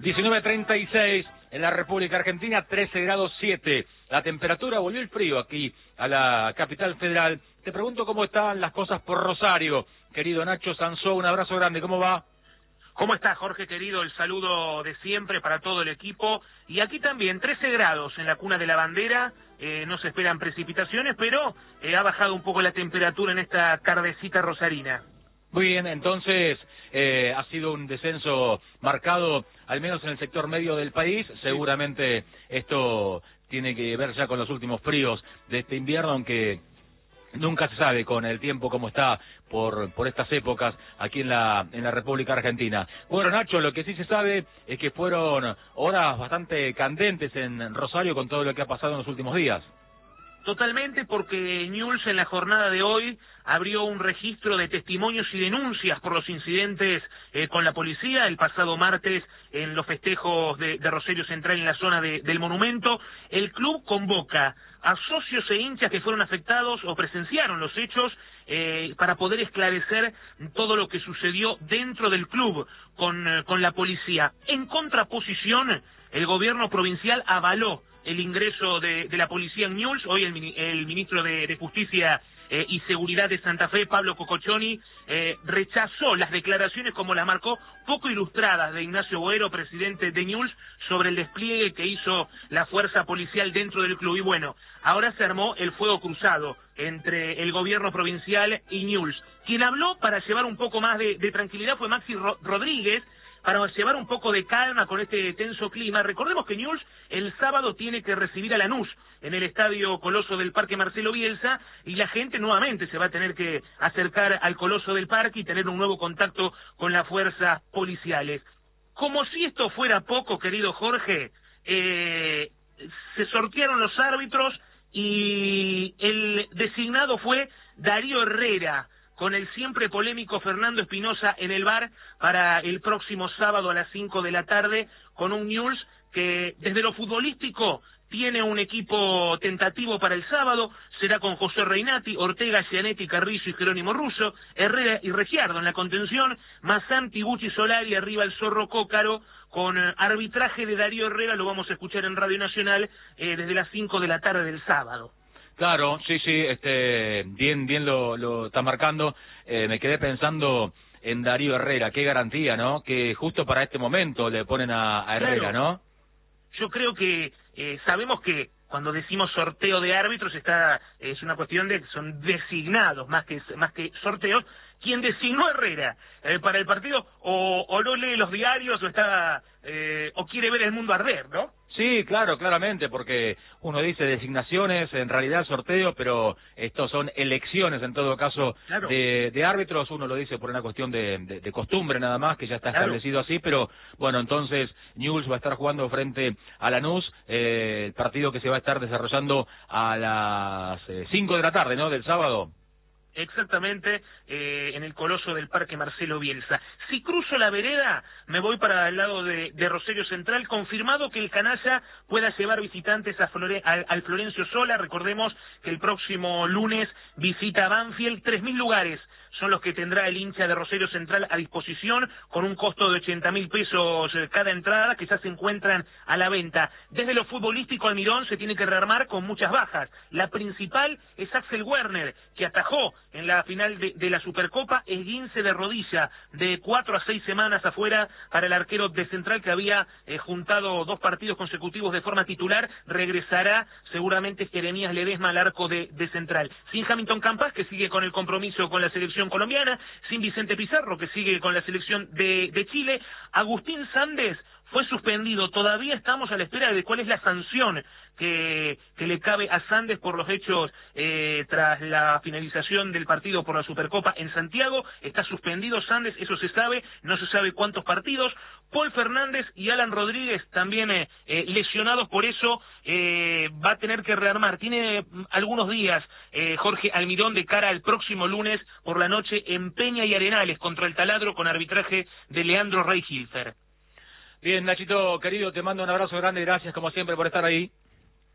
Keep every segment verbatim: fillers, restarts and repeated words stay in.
diecinueve treinta y seis en la República Argentina, trece grados siete. La temperatura, volvió el frío aquí a la capital federal. Te pregunto cómo están las cosas por Rosario. Querido Nacho Sansó, un abrazo grande, ¿cómo va? ¿Cómo estás, Jorge, querido? El saludo de siempre para todo el equipo. Y aquí también, trece grados en la cuna de la bandera. Eh, no se esperan precipitaciones, pero eh, ha bajado un poco la temperatura en esta tardecita rosarina. Muy bien, entonces eh, ha sido un descenso marcado, al menos en el sector medio del país. Seguramente esto tiene que ver ya con los últimos fríos de este invierno, aunque nunca se sabe con el tiempo cómo está por por estas épocas aquí en la en la República Argentina. Bueno, Nacho, lo que sí se sabe es que fueron horas bastante candentes en Rosario con todo lo que ha pasado en los últimos días. Totalmente, porque Newell's en la jornada de hoy abrió un registro de testimonios y denuncias por los incidentes eh, con la policía el pasado martes en los festejos de, de Rosario Central en la zona de, del monumento. El club convoca a socios e hinchas que fueron afectados o presenciaron los hechos eh, para poder esclarecer todo lo que sucedió dentro del club con, eh, con la policía. En contraposición, el gobierno provincial avaló el ingreso de, de la policía en Newell's. Hoy el, el ministro de, de Justicia eh, y Seguridad de Santa Fe, Pablo Cococcioni, eh, rechazó las declaraciones, como las marcó, poco ilustradas de Ignacio Boero, presidente de Newell's, sobre el despliegue que hizo la fuerza policial dentro del club. Y bueno, ahora se armó el fuego cruzado entre el gobierno provincial y Newell's. Quien habló para llevar un poco más de, de tranquilidad fue Maxi Ro- Rodríguez, para llevar un poco de calma con este tenso clima. Recordemos que Newell's el sábado tiene que recibir a Lanús en el Estadio Coloso del Parque Marcelo Bielsa, y la gente nuevamente se va a tener que acercar al Coloso del Parque y tener un nuevo contacto con las fuerzas policiales. Como si esto fuera poco, querido Jorge, eh, se sortearon los árbitros y el designado fue Darío Herrera, con el siempre polémico Fernando Espinosa en el V A R para el próximo sábado a las cinco de la tarde, con un Newell's que desde lo futbolístico tiene un equipo tentativo para el sábado. Será con José Reinati, Ortega, Gianetti, Carrillo y Jerónimo Russo, Herrera y Regiardo en la contención, Masanti, Gucci, Solari, arriba el Zorro Cócaro, con eh, arbitraje de Darío Herrera. Lo vamos a escuchar en Radio Nacional eh, desde las cinco de la tarde del sábado. Claro, sí, sí, este, bien, bien lo, lo está marcando. Eh, me quedé pensando en Darío Herrera, qué garantía, ¿no? Que justo para este momento le ponen a, a Herrera, Claro. ¿no? Yo creo que eh, sabemos que cuando decimos sorteo de árbitros está es una cuestión de que son designados más que más que sorteos. Quien designó a Herrera eh, para el partido o, o no lee los diarios o está eh, o quiere ver el mundo arder, ¿no? Sí, claro, claramente, porque uno dice designaciones, en realidad sorteo, pero estos son elecciones en todo caso Claro. de, de árbitros. Uno lo dice por una cuestión de, de, de costumbre nada más, que ya está Claro. establecido así, pero bueno, entonces Newell's va a estar jugando frente a Lanús, eh, el partido que se va a estar desarrollando a las eh, cinco de la tarde, ¿no?, del sábado. Exactamente, eh, en el Coloso del Parque Marcelo Bielsa. Si cruzo la vereda, me voy para el lado de, de Rosario Central. Confirmado que el canalla pueda llevar visitantes a Flore, al, al Florencio Sola. Recordemos que el próximo lunes visita a Banfield. Tres mil lugares son los que tendrá el hincha de Rosario Central a disposición, con un costo de ochenta mil pesos cada entrada, que ya se encuentran a la venta. Desde lo futbolístico, Almirón se tiene que rearmar con muchas bajas. La principal es Axel Werner, que atajó en la final de, de la Supercopa, esguince de rodilla de cuatro a seis semanas afuera para el arquero de Central, que había eh, juntado dos partidos consecutivos de forma titular. Regresará seguramente Jeremías Ledesma al arco de, de Central. Sin Hamilton Campas, que sigue con el compromiso con la selección colombiana, sin Vicente Pizarro, que sigue con la selección de, de Chile. Agustín Sández fue suspendido. Todavía estamos a la espera de cuál es la sanción que, que le cabe a Sández por los hechos eh, tras la finalización del partido por la Supercopa en Santiago. Está suspendido Sández, eso se sabe, no se sabe cuántos partidos. Paul Fernández y Alan Rodríguez también eh, eh, lesionados, por eso eh, va a tener que rearmar. Tiene mm, algunos días eh, Jorge Almirón de cara al próximo lunes por la noche en Peña y Arenales contra el Taladro, con arbitraje de Leandro Rey Hilfer. Bien, Nachito, querido, te mando un abrazo grande, gracias como siempre por estar ahí.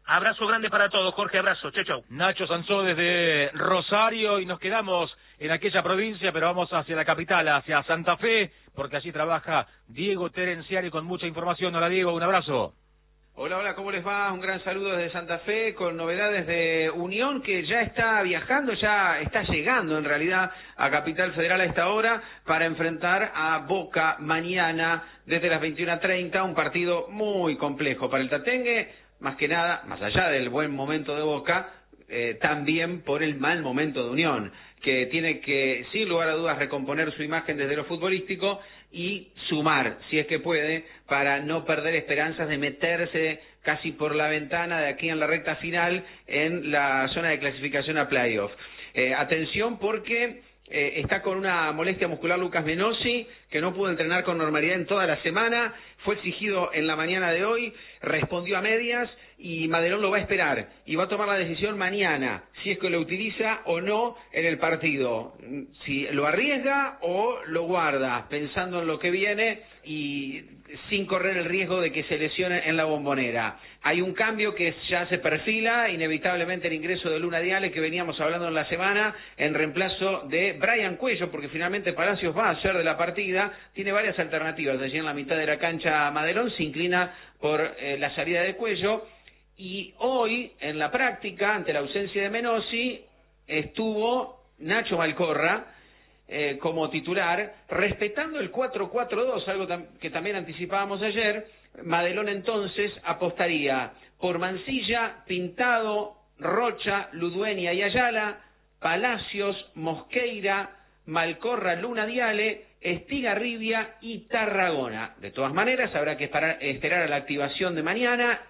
Abrazo grande para todos, Jorge, abrazo, chau, chau. Nacho Sansó desde Rosario, y nos quedamos en aquella provincia, pero vamos hacia la capital, hacia Santa Fe, porque allí trabaja Diego Terenciani con mucha información. Hola Diego, un abrazo. Hola, hola, ¿cómo les va? Un gran saludo desde Santa Fe con novedades de Unión, que ya está viajando, ya está llegando en realidad a Capital Federal a esta hora para enfrentar a Boca mañana desde las veintiuna treinta, un partido muy complejo para el Tatengue, más que nada, más allá del buen momento de Boca, eh, también por el mal momento de Unión, que tiene que, sin lugar a dudas, recomponer su imagen desde lo futbolístico y sumar, si es que puede, para no perder esperanzas de meterse casi por la ventana de aquí en la recta final en la zona de clasificación a playoff. Eh, atención porque eh, está con una molestia muscular Lucas Menossi, que no pudo entrenar con normalidad en toda la semana, fue exigido en la mañana de hoy, respondió a medias y Madelón lo va a esperar y va a tomar la decisión mañana, si es que lo utiliza o no en el partido, si lo arriesga o lo guarda, pensando en lo que viene y sin correr el riesgo de que se lesione en la Bombonera. Hay un cambio que ya se perfila, inevitablemente el ingreso de Luna Diale, que veníamos hablando en la semana, en reemplazo de Brian Cuello, porque finalmente Palacios va a ser de la partida, tiene varias alternativas. Allí en la mitad de la cancha Madelón se inclina por eh, la salida de Cuello, y hoy en la práctica, ante la ausencia de Menossi, estuvo Nacho Malcorra eh, como titular, respetando el cuatro cuatro dos, algo tam que también anticipábamos ayer. Madelón entonces apostaría por Mancilla, Pintado, Rocha, Ludueña y Ayala, Palacios, Mosqueira, Malcorra, Luna Diale, Estigarribia y Tarragona. De todas maneras, habrá que esperar, esperar a la activación de mañana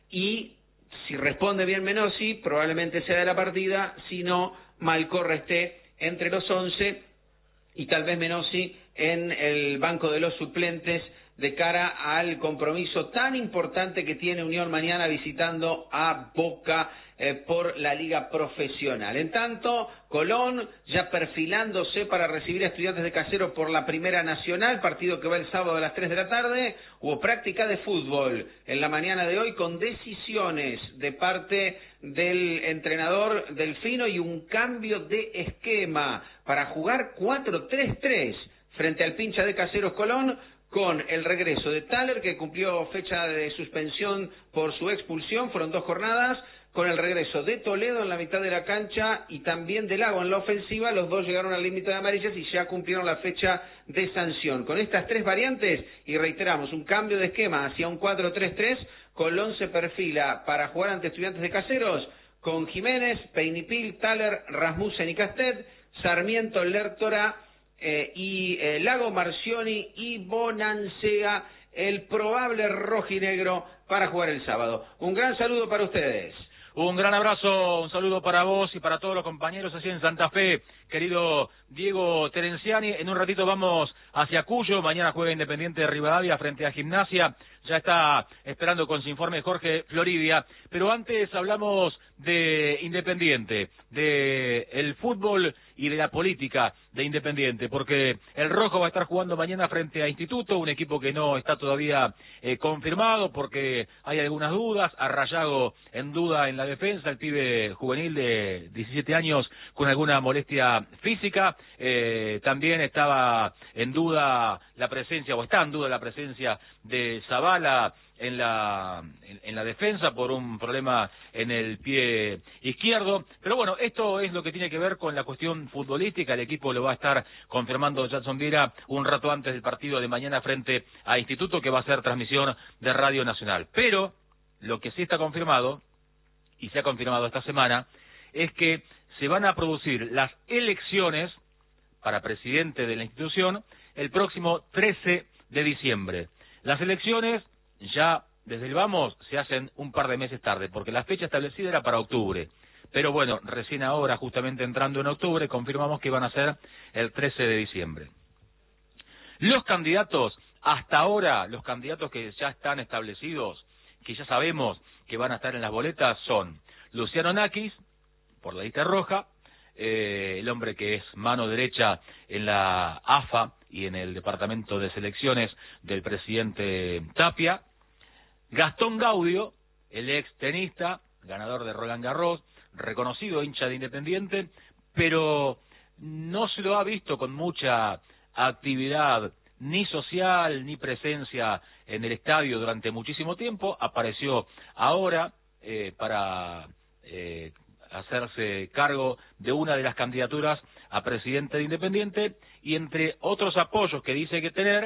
y si responde bien Menossi, probablemente sea de la partida, si no, Malcorra esté entre los once y tal vez Menossi en el banco de los suplentes de cara al compromiso tan importante que tiene Unión mañana visitando a Boca eh, por la Liga Profesional. En tanto, Colón ya perfilándose para recibir a Estudiantes de Caseros por la Primera Nacional, partido que va el sábado a las tres de la tarde. Hubo práctica de fútbol en la mañana de hoy con decisiones de parte del entrenador Delfino y un cambio de esquema para jugar cuatro tres tres frente al pincha de Caseros Colón, con el regreso de Thaler, que cumplió fecha de suspensión por su expulsión, fueron dos jornadas, con el regreso de Toledo en la mitad de la cancha y también de Lago en la ofensiva. Los dos llegaron al límite de amarillas y ya cumplieron la fecha de sanción. Con estas tres variantes, y reiteramos, un cambio de esquema hacia un cuatro tres tres, Colón se perfila para jugar ante Estudiantes de Caseros con Jiménez, Peinipil, Thaler, Rasmussen y Castet, Sarmiento, Lertora, Eh, y eh, Lago, Marcioni y Bonancea, el probable rojinegro para jugar el sábado. Un gran saludo para ustedes. Un gran abrazo, un saludo para vos y para todos los compañeros así en Santa Fe, querido Diego Terenciani. En un ratito vamos hacia Cuyo, mañana juega Independiente de Rivadavia frente a Gimnasia, ya está esperando con su informe Jorge Floribia, pero antes hablamos de Independiente, de el fútbol y de la política de Independiente, porque el Rojo va a estar jugando mañana frente a Instituto, un equipo que no está todavía eh, confirmado porque hay algunas dudas, a Rayago en duda en la defensa, el pibe juvenil de diecisiete años con alguna molestia física, eh, también estaba en duda la presencia, o está en duda la presencia de Zavala en la en, en la defensa por un problema en el pie izquierdo, pero bueno, esto es lo que tiene que ver con la cuestión futbolística. El equipo lo va a estar confirmando Jackson Viera un rato antes del partido de mañana frente a Instituto, que va a ser transmisión de Radio Nacional. Pero lo que sí está confirmado, y se ha confirmado esta semana, es que se van a producir las elecciones para presidente de la institución el próximo trece de diciembre. Las elecciones ya desde el vamos se hacen un par de meses tarde, porque la fecha establecida era para octubre. Pero bueno, recién ahora, justamente entrando en octubre, confirmamos que van a ser el trece de diciembre. Los candidatos, hasta ahora, los candidatos que ya están establecidos, que ya sabemos que van a estar en las boletas, son Luciano Nakis, por la lista roja, eh, el hombre que es mano derecha en la A F A y en el departamento de selecciones del presidente Tapia, Gastón Gaudio, el ex tenista, ganador de Roland Garros, reconocido hincha de Independiente, pero no se lo ha visto con mucha actividad ni social ni presencia en el estadio durante muchísimo tiempo. Apareció ahora eh, para eh, hacerse cargo de una de las candidaturas a presidente de Independiente, y entre otros apoyos que dice que tener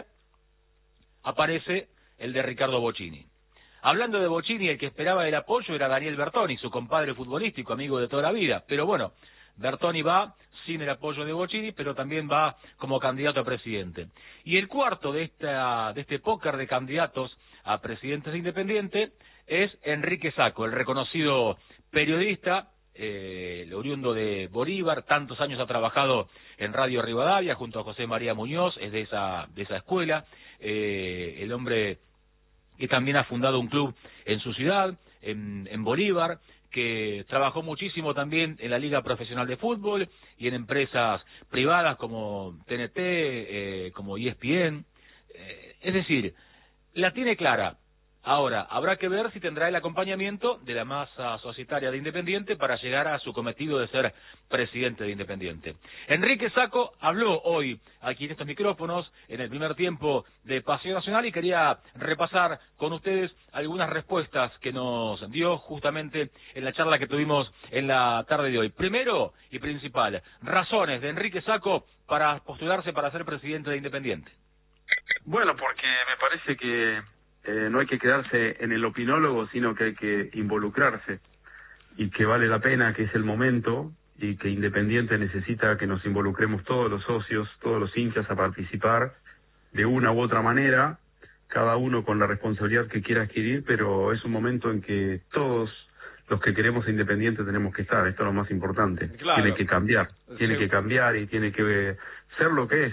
aparece el de Ricardo Bocchini. Hablando de Bocchini, el que esperaba el apoyo era Daniel Bertoni, su compadre futbolístico, amigo de toda la vida, pero bueno, Bertoni va sin el apoyo de Bocchini, pero también va como candidato a presidente. Y el cuarto de esta de este póker de candidatos a presidentes de Independiente es Enrique Sacco, el reconocido periodista, eh, el oriundo de Bolívar, tantos años ha trabajado en Radio Rivadavia junto a José María Muñoz, es de esa de esa escuela, eh, el hombre que también ha fundado un club en su ciudad, en, en Bolívar, que trabajó muchísimo también en la Liga Profesional de Fútbol y en empresas privadas como T N T, eh, como E S P N. Eh, es decir, la tiene clara. Ahora, habrá que ver si tendrá el acompañamiento de la masa societaria de Independiente para llegar a su cometido de ser presidente de Independiente. Enrique Sacco habló hoy aquí en estos micrófonos en el primer tiempo de Pasión Nacional y quería repasar con ustedes algunas respuestas que nos dio justamente en la charla que tuvimos en la tarde de hoy. Primero y principal, razones de Enrique Sacco para postularse para ser presidente de Independiente. Bueno, porque me parece que Eh, no hay que quedarse en el opinólogo, sino que hay que involucrarse, y que vale la pena, que es el momento, y que Independiente necesita que nos involucremos todos los socios, todos los hinchas a participar de una u otra manera, cada uno con la responsabilidad que quiera adquirir, pero es un momento en que todos los que queremos a Independiente tenemos que estar. Esto es lo más importante. Claro. Tiene que cambiar, tiene sí. que cambiar y tiene que ser lo que es.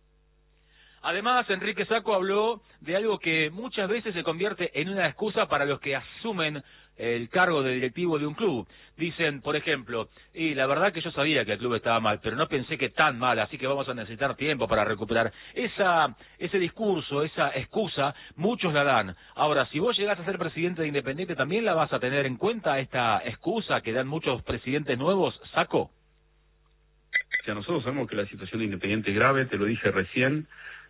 Además, Enrique Sacco habló de algo que muchas veces se convierte en una excusa para los que asumen el cargo de directivo de un club. Dicen, por ejemplo, y la verdad que yo sabía que el club estaba mal, pero no pensé que tan mal, así que vamos a necesitar tiempo para recuperar. Esa, ese discurso, esa excusa, muchos la dan. Ahora, si vos llegás a ser presidente de Independiente, ¿también la vas a tener en cuenta, esta excusa que dan muchos presidentes nuevos, Sacco? O sea, nosotros sabemos que la situación de Independiente es grave, te lo dije recién.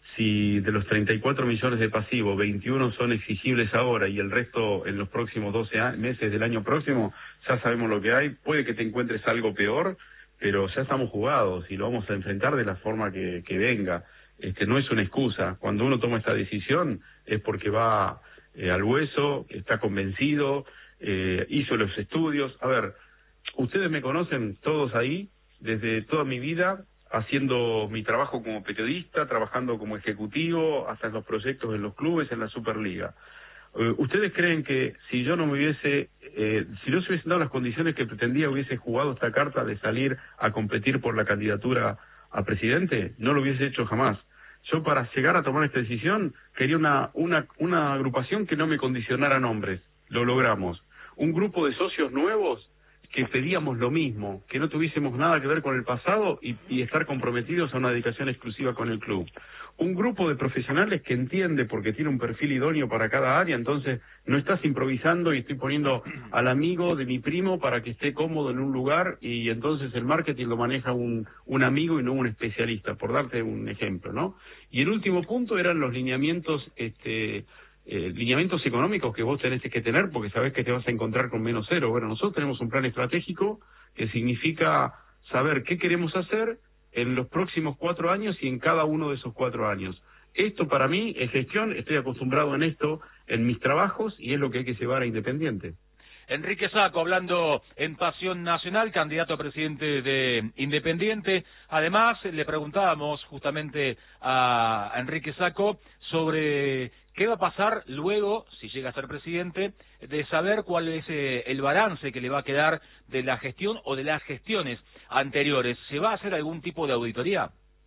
Si de los treinta y cuatro millones de pasivos, veintiuno son exigibles ahora y el resto en los próximos doce meses del año próximo, ya sabemos lo que hay. Puede que te encuentres algo peor, pero ya estamos jugados y lo vamos a enfrentar de la forma que, que venga. Este, no es una excusa. Cuando uno toma esta decisión es porque va eh, al hueso, está convencido, eh, hizo los estudios. A ver, ustedes me conocen todos ahí, desde toda mi vida, haciendo mi trabajo como periodista, trabajando como ejecutivo, hasta en los proyectos en los clubes, en la Superliga. Uh, ¿Ustedes creen que si yo no me hubiese, eh, si no se hubiesen dado las condiciones que pretendía, hubiese jugado esta carta de salir a competir por la candidatura a presidente? No lo hubiese hecho jamás. Yo, para llegar a tomar esta decisión, quería una, una, una agrupación que no me condicionara nombres. Lo logramos. Un grupo de socios nuevos que pedíamos lo mismo, que no tuviésemos nada que ver con el pasado y, y estar comprometidos a una dedicación exclusiva con el club. Un grupo de profesionales que entiende, porque tiene un perfil idóneo para cada área, entonces no estás improvisando y estoy poniendo al amigo de mi primo para que esté cómodo en un lugar, y entonces el marketing lo maneja un, un amigo y no un especialista, por darte un ejemplo, ¿no? Y el último punto eran los lineamientos, este... Eh, lineamientos económicos que vos tenés que tener, porque sabés que te vas a encontrar con menos cero. Bueno, nosotros tenemos un plan estratégico que significa saber qué queremos hacer en los próximos cuatro años y en cada uno de esos cuatro años. Esto para mí es gestión, estoy acostumbrado en esto, en mis trabajos, y es lo que hay que llevar a Independiente. Enrique Sacco hablando en Pasión Nacional, candidato a presidente de Independiente. Además, le preguntábamos justamente a Enrique Sacco sobre qué va a pasar luego, si llega a ser presidente, de saber cuál es eh, el balance que le va a quedar de la gestión o de las gestiones anteriores. ¿Se va a hacer algún tipo de auditoría?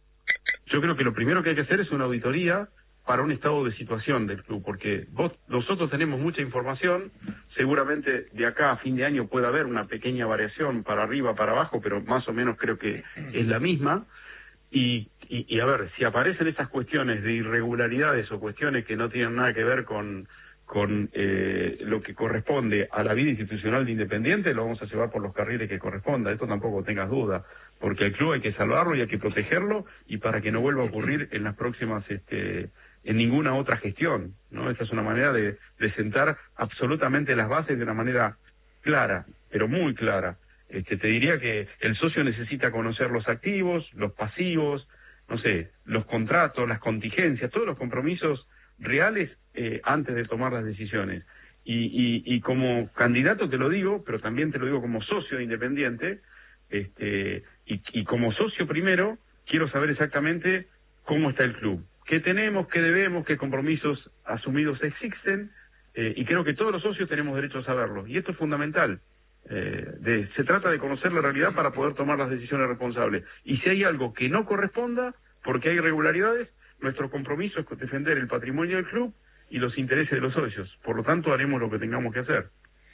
Yo creo que lo primero que hay que hacer es una auditoría para un estado de situación del club, porque vos, nosotros tenemos mucha información, seguramente de acá a fin de año puede haber una pequeña variación para arriba, para abajo, pero más o menos creo que es la misma, y, y, y a ver, si aparecen estas cuestiones de irregularidades o cuestiones que no tienen nada que ver con, con eh, lo que corresponde a la vida institucional de Independiente, lo vamos a llevar por los carriles que corresponda, esto tampoco tengas duda, porque el club hay que salvarlo y hay que protegerlo, y para que no vuelva a ocurrir en las próximas, este, en ninguna otra gestión, ¿no? Esta es una manera de, de sentar absolutamente las bases de una manera clara, pero muy clara. Este, te diría que el socio necesita conocer los activos, los pasivos, no sé, los contratos, las contingencias, todos los compromisos reales eh, antes de tomar las decisiones. Y, y, y como candidato te lo digo, pero también te lo digo como socio de Independiente, este, y, y como socio primero, quiero saber exactamente cómo está el club, qué tenemos, qué debemos, qué compromisos asumidos existen, eh, y creo que todos los socios tenemos derecho a saberlo, y esto es fundamental. Eh, de, se trata de conocer la realidad para poder tomar las decisiones responsables, y si hay algo que no corresponda, porque hay irregularidades, nuestro compromiso es defender el patrimonio del club y los intereses de los socios. Por lo tanto, haremos lo que tengamos que hacer.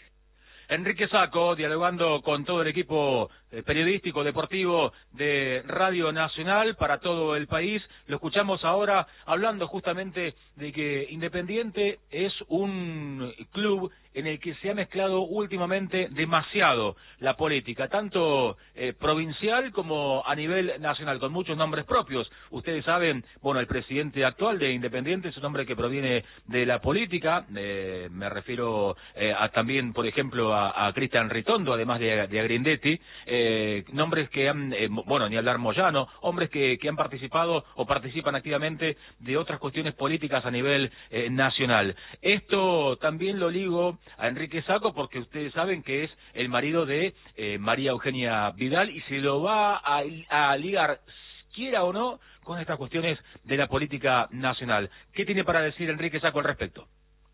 Enrique Sacco, dialogando con todo el equipo eh, periodístico, deportivo de Radio Nacional para todo el país. Lo escuchamos ahora hablando justamente de que Independiente es un club en el que se ha mezclado últimamente demasiado la política, tanto eh, provincial como a nivel nacional, con muchos nombres propios. Ustedes saben, bueno, el presidente actual de Independiente es un hombre que proviene de la política, eh, me refiero eh, a también, por ejemplo, a, a Cristian Ritondo, además de, de Agrindetti, eh, nombres que han, eh, bueno, ni hablar Moyano, hombres que, que han participado o participan activamente de otras cuestiones políticas a nivel eh, nacional. Esto también lo ligo a Enrique Sacco porque ustedes saben que es el marido de eh, María Eugenia Vidal y se lo va a, a ligar, quiera o no, con estas cuestiones de la política nacional. ¿Qué tiene para decir Enrique Sacco al respecto?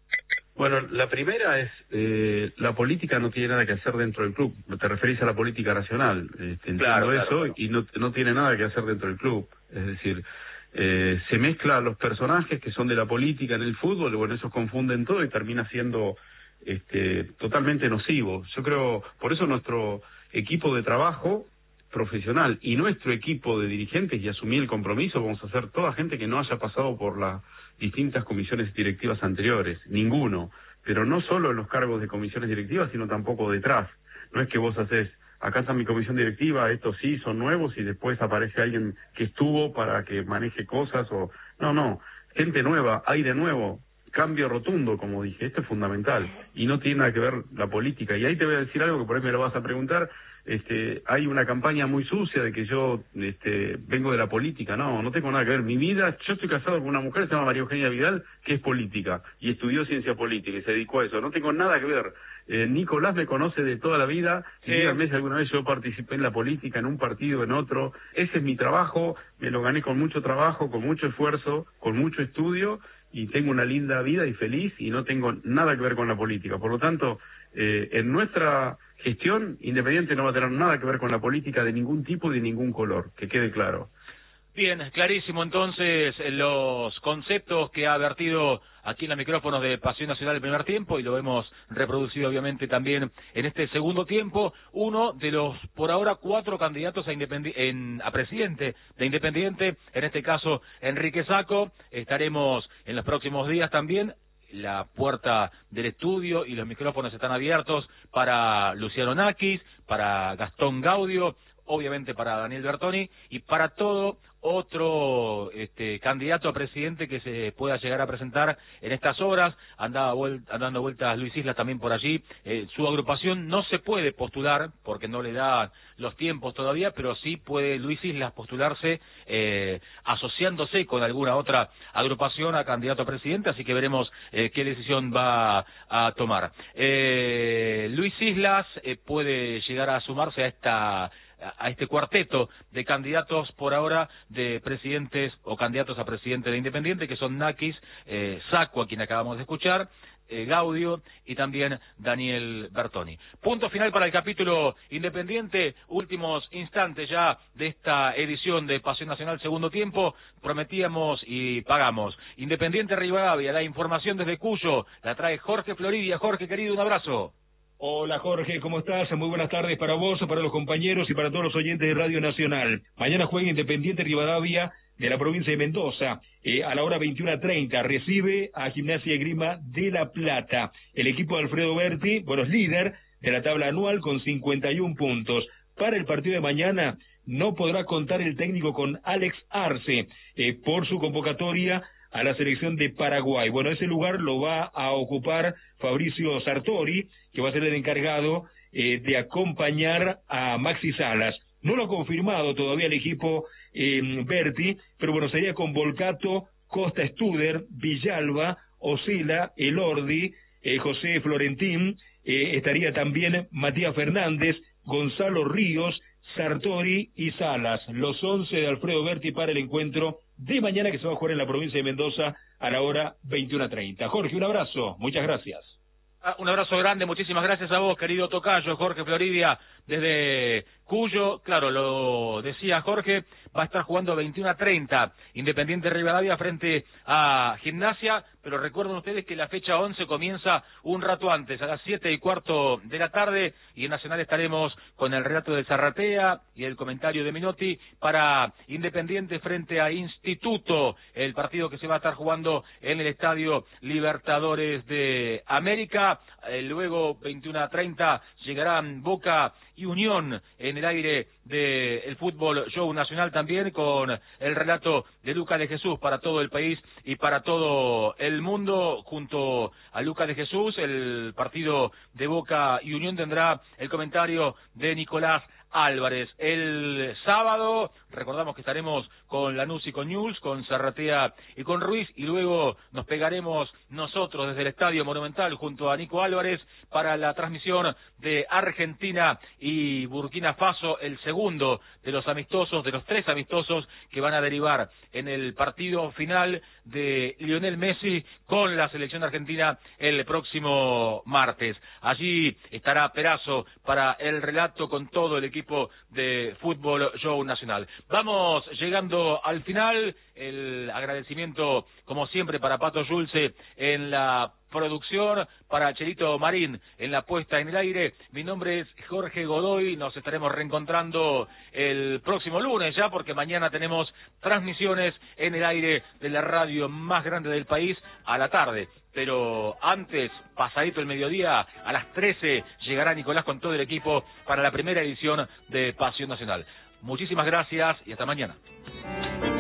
Bueno, la primera es, eh, la política no tiene nada que hacer dentro del club. Te referís a la política nacional, este, entiendo claro, eso, claro, claro. Y no, no tiene nada que hacer dentro del club. Es decir, eh, se mezclan los personajes que son de la política en el fútbol, bueno, esos confunden todo y termina siendo este, totalmente nocivo. Yo creo, por eso nuestro equipo de trabajo profesional y nuestro equipo de dirigentes, y asumí el compromiso, vamos a ser toda gente que no haya pasado por las distintas comisiones directivas anteriores, ninguno, pero no solo en los cargos de comisiones directivas, sino tampoco detrás. No es que vos haces, acá está mi comisión directiva, estos sí son nuevos y después aparece alguien que estuvo para que maneje cosas o... No, no, gente nueva, aire nuevo, cambio rotundo, como dije, esto es fundamental y no tiene nada que ver la política. Y ahí te voy a decir algo que por ahí me lo vas a preguntar. Este, hay una campaña muy sucia de que yo este, vengo de la política. No, no tengo nada que ver. Mi vida, yo estoy casado con una mujer que se llama María Eugenia Vidal, que es política y estudió ciencia política y se dedicó a eso. No tengo nada que ver. Eh, Nicolás me conoce de toda la vida. Y sí. Díganme si alguna vez yo participé en la política, en un partido, en otro. Ese es mi trabajo. Me lo gané con mucho trabajo, con mucho esfuerzo, con mucho estudio. Y tengo una linda vida y feliz y no tengo nada que ver con la política. Por lo tanto, eh, en nuestra gestión, Independiente no va a tener nada que ver con la política de ningún tipo y de ningún color, que quede claro. Bien, clarísimo entonces los conceptos que ha vertido aquí en los micrófonos de Pasión Nacional el primer tiempo y lo hemos reproducido obviamente también en este segundo tiempo. Uno de los por ahora cuatro candidatos a, independi en, a presidente de Independiente, en este caso Enrique Sacco. Estaremos en los próximos días también. La puerta del estudio y los micrófonos están abiertos para Luciano Nakis, para Gastón Gaudio, obviamente para Daniel Bertoni y para todo otro este, candidato a presidente que se pueda llegar a presentar en estas horas. Andaba vuelta, andando vueltas Luis Islas también por allí. Eh, su agrupación no se puede postular porque no le da los tiempos todavía, pero sí puede Luis Islas postularse eh, asociándose con alguna otra agrupación a candidato a presidente, así que veremos eh, qué decisión va a tomar. Eh, Luis Islas eh, puede llegar a sumarse a esta a este cuarteto de candidatos por ahora de presidentes o candidatos a presidente de Independiente, que son Nakis, eh, Sacco, a quien acabamos de escuchar, eh, Gaudio y también Daniel Bertoni. Punto final para el capítulo Independiente, últimos instantes ya de esta edición de Pasión Nacional segundo tiempo. Prometíamos y pagamos. Independiente Rivadavia, la información desde Cuyo, la trae Jorge Floridia. Jorge, querido, un abrazo. Hola Jorge, ¿cómo estás? Muy buenas tardes para vos, para los compañeros y para todos los oyentes de Radio Nacional. Mañana juega Independiente Rivadavia de la provincia de Mendoza. Eh, a la hora veintiuna treinta recibe a Gimnasia y Esgrima de La Plata. El equipo de Alfredo Berti, bueno, es líder de la tabla anual con cincuenta y un puntos. Para el partido de mañana no podrá contar el técnico con Alex Arce eh, por su convocatoria a la selección de Paraguay. Bueno, ese lugar lo va a ocupar Fabricio Sartori, que va a ser el encargado eh, de acompañar a Maxi Salas. No lo ha confirmado todavía el equipo eh, Berti, pero bueno, sería con Volcato, Costa Studer, Villalba, Osila, Elordi, eh, José Florentín, eh, estaría también Matías Fernández, Gonzalo Ríos, Sartori y Salas, los once de Alfredo Berti para el encuentro de mañana que se va a jugar en la provincia de Mendoza a la hora veintiuna treinta. Jorge, un abrazo, muchas gracias. Ah, un abrazo grande, muchísimas gracias a vos, querido tocayo, Jorge Floridia, desde Cuyo. Claro, lo decía Jorge, va a estar jugando veintiuna treinta Independiente Rivadavia frente a Gimnasia, pero recuerden ustedes que la fecha once comienza un rato antes, a las siete y cuarto de la tarde, y en Nacional estaremos con el relato de Zarratea y el comentario de Minotti para Independiente frente a Instituto, el partido que se va a estar jugando en el Estadio Libertadores de América. Eh, luego, veintiuna treinta, llegarán Boca y Unión en el aire del fútbol show nacional también, con el relato de Lucas de Jesús para todo el país y para todo el mundo. Junto a Lucas de Jesús, el partido de Boca y Unión tendrá el comentario de Nicolás Álvarez. El sábado, recordamos que estaremos con Lanús y con Newell's, con Zarratea y con Ruiz, y luego nos pegaremos nosotros desde el Estadio Monumental junto a Nico Álvarez para la transmisión de Argentina y Burkina Faso, el segundo de los amistosos, de los tres amistosos que van a derivar en el partido final de Lionel Messi con la selección argentina el próximo martes. Allí estará Perazo para el relato con todo el equipo de Fútbol Show Nacional. Vamos llegando al final. El agradecimiento, como siempre, para Pato Yulce en la producción, para Chelito Marín en la puesta en el aire. Mi nombre es Jorge Godoy, nos estaremos reencontrando el próximo lunes ya, porque mañana tenemos transmisiones en el aire de la radio más grande del país a la tarde. Pero antes, pasadito el mediodía, a las trece, llegará Nicolás con todo el equipo para la primera edición de Pasión Nacional. Muchísimas gracias y hasta mañana.